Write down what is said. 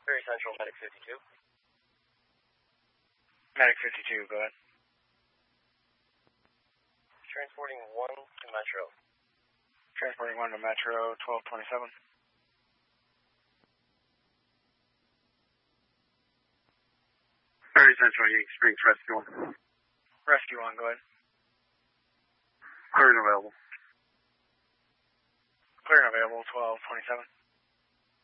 Very Central, Medic 52. Medic 52, go ahead. Transporting 1 to Metro. Transporting 1 to Metro, 1227. Very Central, Yankee Springs, Rescue 1. Rescue 1, go ahead. Clear and available. Clear and available, 1227.